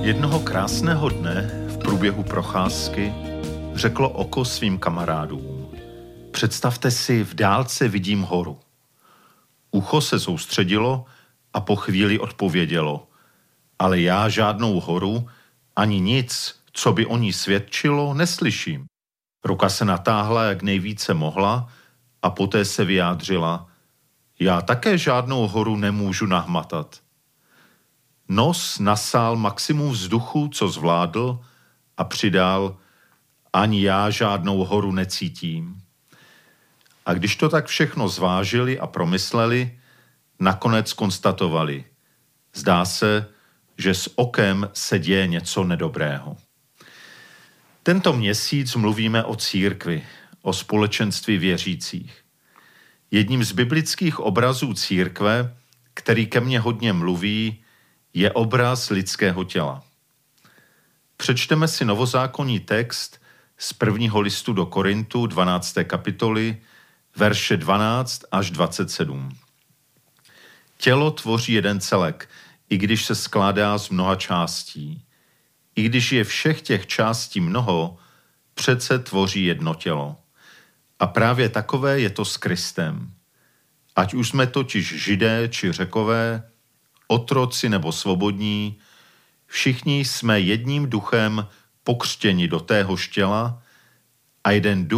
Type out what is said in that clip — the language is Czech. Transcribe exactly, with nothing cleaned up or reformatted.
Jednoho krásného dne v průběhu procházky řeklo oko svým kamarádům: představte si, v dálce vidím horu. Ucho se soustředilo a po chvíli odpovědělo: ale já žádnou horu, ani nic, co by o ní svědčilo, neslyším. Ruka se natáhla, jak nejvíce mohla, a poté se vyjádřila: já také žádnou horu nemůžu nahmatat. Nos nasál maximum vzduchu, co zvládl, a přidal: ani já žádnou horu necítím. A když to tak všechno zvážili a promysleli, nakonec konstatovali: zdá se, že s okem se děje něco nedobrého. Tento měsíc mluvíme o církvi, o společenství věřících. Jedním z biblických obrazů církve, který ke mně hodně mluví, je obraz lidského těla. Přečteme si novozákonní text z prvního listu do Korintu, dvanácté kapitoly, verše dvanáct až dvacet sedm. Tělo tvoří jeden celek, i když se skládá z mnoha částí. I když je všech těch částí mnoho, přece tvoří jedno tělo. A právě takové je to s Kristem. Ať už jsme totiž Židé či Řekové, otroci nebo svobodní, všichni jsme jedním duchem pokřtěni do téhož těla a jeden duch